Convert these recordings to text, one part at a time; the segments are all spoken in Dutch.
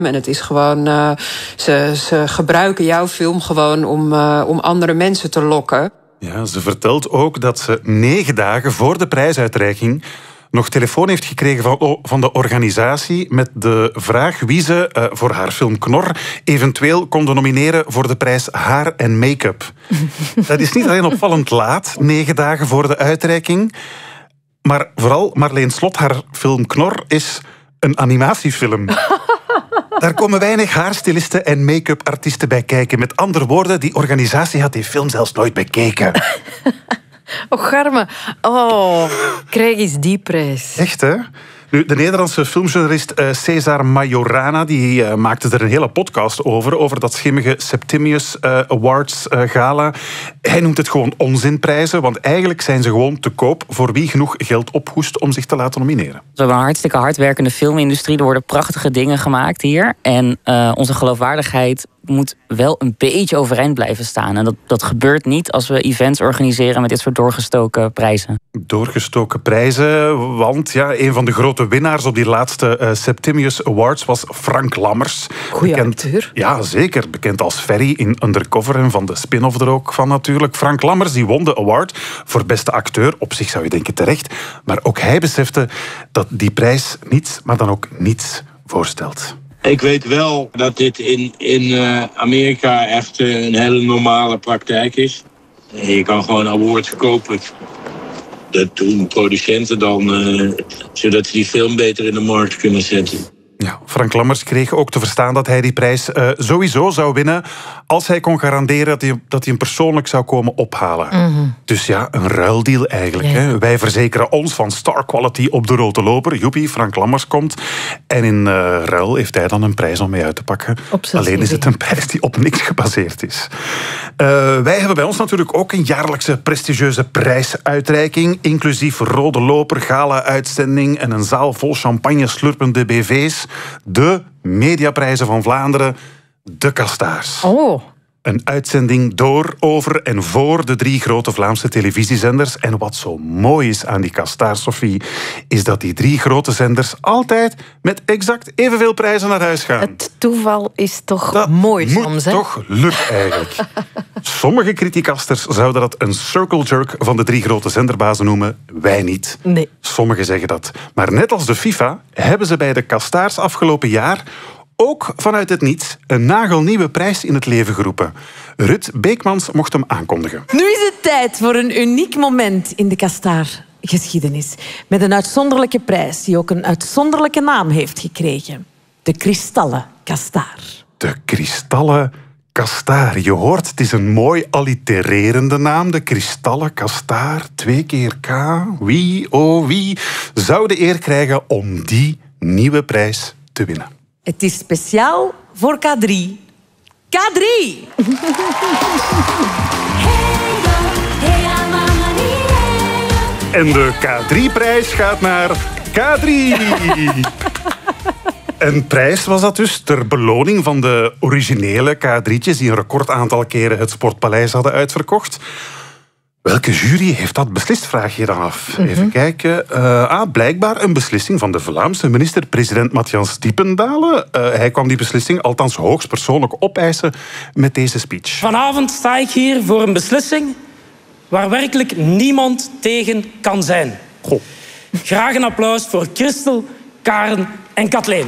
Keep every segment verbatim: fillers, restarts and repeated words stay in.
En het is gewoon, uh, ze, ze gebruiken jouw film gewoon om, uh, om andere mensen te lokken. Ja, ze vertelt ook dat ze negen dagen voor de prijsuitreiking nog telefoon heeft gekregen van, van de organisatie met de vraag wie ze uh, voor haar film Knor eventueel konden nomineren voor de prijs haar en make-up. Dat is niet alleen opvallend laat, negen dagen voor de uitreiking, maar vooral Marleen Slot, haar film Knor, is een animatiefilm. Daar komen weinig haarstylisten en make-up artiesten bij kijken. Met andere woorden, die organisatie had die film zelfs nooit bekeken. Oh, Garme. Oh, krijg eens die prijs. Echt, hè? Nu, de Nederlandse filmjournalist uh, Cesar Majorana die, uh, maakte er een hele podcast over, over dat schimmige Septimius uh, Awards uh, gala. Hij noemt het gewoon onzinprijzen, want eigenlijk zijn ze gewoon te koop voor wie genoeg geld ophoest om zich te laten nomineren. We hebben een hartstikke hardwerkende filmindustrie. Er worden prachtige dingen gemaakt hier. En uh, onze geloofwaardigheid moet wel een beetje overeind blijven staan. En dat, dat gebeurt niet als we events organiseren met dit soort doorgestoken prijzen. Doorgestoken prijzen, want ja, een van de grote winnaars op die laatste uh, Septimius Awards was Frank Lammers. Goeie bekend, acteur. Ja, zeker. Bekend als Ferry in Undercover en van de spin-off er ook van natuurlijk. Frank Lammers die won de award voor beste acteur. Op zich zou je denken terecht. Maar ook hij besefte dat die prijs niets, maar dan ook niets voorstelt. Ik weet wel dat dit in, in uh, Amerika echt uh, een hele normale praktijk is. Je kan gewoon awards kopen. Dat doen producenten dan, uh, zodat ze die film beter in de markt kunnen zetten. Ja, Frank Lammers kreeg ook te verstaan dat hij die prijs uh, sowieso zou winnen als hij kon garanderen dat hij, dat hij hem persoonlijk zou komen ophalen. Mm-hmm. Dus ja, een ruildeal eigenlijk. Ja. Hè. Wij verzekeren ons van star quality op de rode loper. Joepie, Frank Lammers komt. En in uh, ruil heeft hij dan een prijs om mee uit te pakken. Alleen is het een prijs die op niks gebaseerd is. Uh, wij hebben bij ons natuurlijk ook een jaarlijkse prestigieuze prijsuitreiking, inclusief rode loper, gala-uitzending en een zaal vol champagne slurpende B V's. De Mediaprijzen van Vlaanderen, de Kastaars. Oh. Een uitzending door, over en voor de drie grote Vlaamse televisiezenders. En wat zo mooi is aan die Kastaars, Sophie, is dat die drie grote zenders altijd met exact evenveel prijzen naar huis gaan. Het toeval is toch dat mooi moet soms, hè? toch lukken eigenlijk. Sommige criticasters zouden dat een circle jerk van de drie grote zenderbazen noemen. Wij niet. Nee. Sommigen zeggen dat. Maar net als de FIFA hebben ze bij de Kastaars afgelopen jaar ook vanuit het niets een nagelnieuwe prijs in het leven geroepen. Rut Beekmans mocht hem aankondigen. Nu is het tijd voor een uniek moment in de Kastaar-geschiedenis. Met een uitzonderlijke prijs die ook een uitzonderlijke naam heeft gekregen. De Kristallen Kastaar. De Kristallen Kastaar. Je hoort, het is een mooi allitererende naam. De Kristallen Kastaar. Twee keer K. Wie, oh wie, zou de eer krijgen om die nieuwe prijs te winnen. Het is speciaal voor K drie. K drie! En de K drie-prijs gaat naar K drie. Een prijs was dat dus ter beloning van de originele K drietjes die een record aantal keren het Sportpaleis hadden uitverkocht. Welke jury heeft dat beslist, vraag je dan af. Mm-hmm. Even kijken. Uh, ah, blijkbaar een beslissing van de Vlaamse minister-president Matthias Diependalen. Uh, hij kwam die beslissing althans hoogstpersoonlijk opeisen met deze speech. Vanavond sta ik hier voor een beslissing waar werkelijk niemand tegen kan zijn. Goh. Graag een applaus voor Christel, Karen en Kathleen.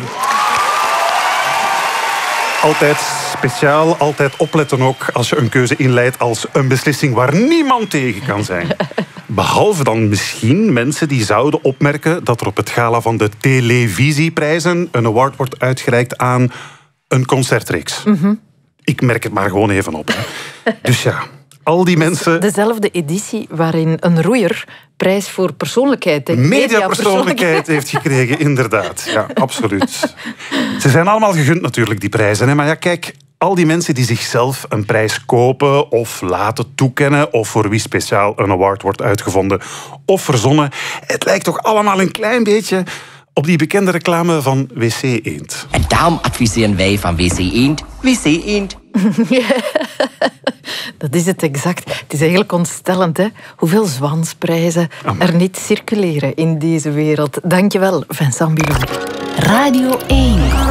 Altijd speciaal, altijd opletten ook als je een keuze inleidt als een beslissing waar niemand tegen kan zijn. Behalve dan misschien mensen die zouden opmerken dat er op het gala van de televisieprijzen een award wordt uitgereikt aan een concertreeks. Mm-hmm. Ik merk het maar gewoon even op. Hè. Dus ja, al die mensen... Dezelfde editie waarin een roeier prijs voor persoonlijkheid... Mediapersoonlijkheid heeft gekregen, inderdaad. Ja, absoluut. Ze zijn allemaal gegund natuurlijk, die prijzen. Hè? Maar ja, kijk, al die mensen die zichzelf een prijs kopen of laten toekennen of voor wie speciaal een award wordt uitgevonden of verzonnen, het lijkt toch allemaal een klein beetje op die bekende reclame van W C Eend. En daarom adviseren wij van W C Eend, W C Eend. Dat is het exact. Het is eigenlijk ontstellend, hè? Hoeveel zwansprijzen er niet circuleren in deze wereld. Dankjewel, Vincent Bilou. Radio één.